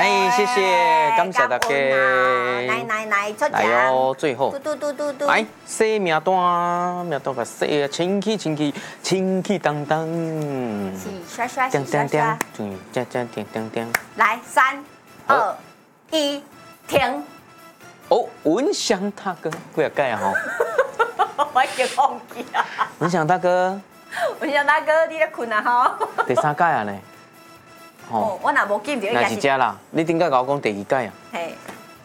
哎，谢谢，感谢大家。 来，出来哟，最后， 嘟， 来写名单，名单个写清气当当。 刷刷，叮，来，3、2、1，停。 哦，文祥大哥，不要改啊吼。 我已经忘记啊。 文祥大哥， 你咧困啊吼？ 第3届啊呢？ 哦，我若无记就那是这啦，你顶个甲我讲第2届啊？ 嘿，